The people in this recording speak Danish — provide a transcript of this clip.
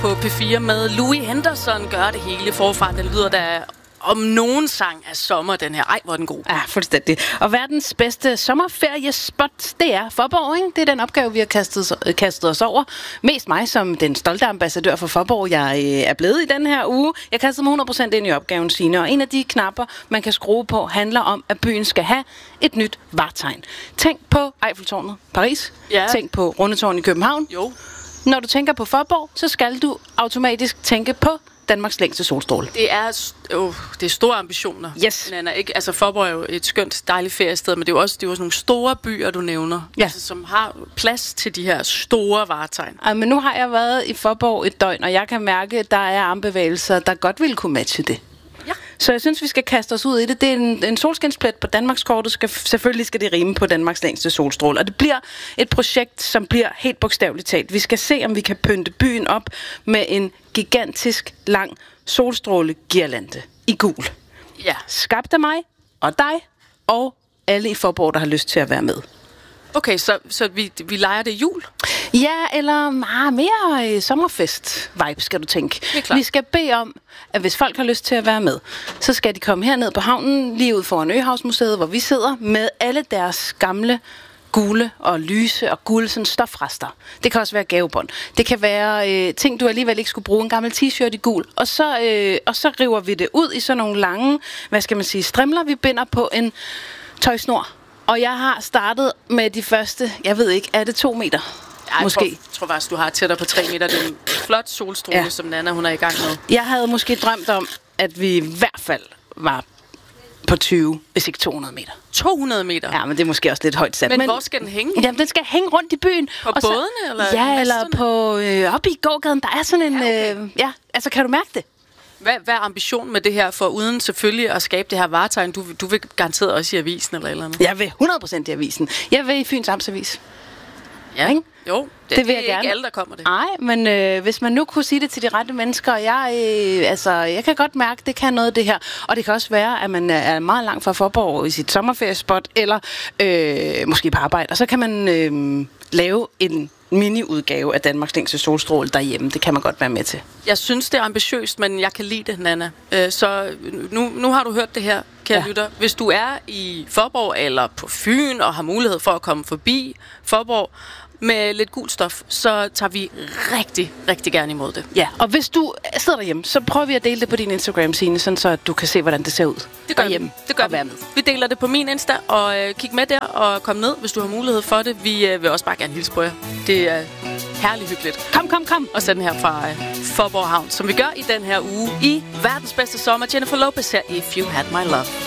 på P4 med Louis Henderson gør det hele forfra. Den lyder der om nogen sang af sommer, den her. Ej, hvor er den god. Ja, fuldstændig. Og verdens bedste sommerferiespot, det er Fåborg, ikke? Det er den opgave, vi har kastet os over. Mest mig som den stolte ambassadør for Fåborg, jeg er blevet i den her uge. Jeg kastede mig 100% ind i opgaven, Signe. Og en af de knapper, man kan skrue på, handler om, at byen skal have et nyt vartegn. Tænk på Eiffeltårnet, Paris. Ja. Tænk på Rundetårn i København. Jo. Når du tænker på Fåborg, så skal du automatisk tænke på Danmarks længste solstråle. Det er store ambitioner. Yes. Nana, ikke? Altså Fåborg er jo et skønt, dejligt feriested, men det er jo også sådan nogle store byer, du nævner, ja. Altså, som har plads til de her store vartegn. Men nu har jeg været i Fåborg et døgn, og jeg kan mærke, at der er armbevægelser, der godt vil kunne matche det. Ja. Så jeg synes, vi skal kaste os ud i det. Det er en solskinsplet på Danmarkskortet. Selvfølgelig skal det rime på Danmarks længste solstråle. Og det bliver et projekt, som bliver helt bogstaveligt talt. Vi skal se, om vi kan pynte byen op med en gigantisk lang solstrålegirlande i gul. Ja. Skabt af mig og dig og alle i Fåborg, der har lyst til at være med. Okay, så vi leger det jul? Ja, eller mere sommerfest-vibe, skal du tænke. Vi skal bede om, at hvis folk har lyst til at være med, så skal de komme herned på havnen, lige ud foran Øhavsmuseet, hvor vi sidder, med alle deres gamle gule og lyse og gule sådan stofrester. Det kan også være gavebånd. Det kan være ting, du alligevel ikke skulle bruge. En gammel t-shirt i gul. Og så river vi det ud i sådan nogle lange, strimler, vi binder på en tøjsnor. Og jeg har startet med de første, jeg ved ikke, er det 2 meter? Måske. Jeg tror faktisk, du har tættere på 3 meter. Det er en flot solstråle, som Nana hun er i gang med. Jeg havde måske drømt om, at vi i hvert fald var på 20, hvis ikke 200 meter. 200 meter? Ja, men det er måske også lidt højt sat. Men hvor skal den hænge? Jamen, den skal hænge rundt i byen. På bådene? Eller ja, eller på oppe i gågaden. Der er sådan en... Ja, okay. Kan du mærke det? Hvad er ambitionen med det her, for uden selvfølgelig at skabe det her varetegn? Du vil garanteret også i avisen eller andet? Jeg vil 100% i avisen. Jeg vil i Fyns Amtsavis. Ja, ikke? Jo. Det vil jeg gerne. Ikke alle, der kommer det. Nej, men hvis man nu kunne sige det til de rette mennesker, jeg kan godt mærke, det kan noget det her. Og det kan også være, at man er meget langt fra Fåborg i sit sommerferiespot, eller måske på arbejde. Og så kan man lave en mini-udgave af Danmarks længste solstråle derhjemme. Det kan man godt være med til. Jeg synes, det er ambitiøst, men jeg kan lide det, Nana. Så nu har du hørt det her, kære lytter. Hvis du er i Fåborg eller på Fyn og har mulighed for at komme forbi Fåborg med lidt gult stof, så tager vi rigtig, rigtig gerne imod det. Ja, og hvis du sidder derhjemme, så prøver vi at dele det på din Instagram, Signe, sådan så at du kan se, hvordan det ser ud. Det gør vi. Det gør vi. Med. Vi deler det på min Insta, og kig med der og kom ned, hvis du har mulighed for det. Vi vil også bare gerne hilse på jer. Det er herligt hyggeligt. Kom. Og send her fra Fåborg Havn, som vi gør i den her uge i verdens bedste sommer. Jennifer Lopez her, If You Had My Love.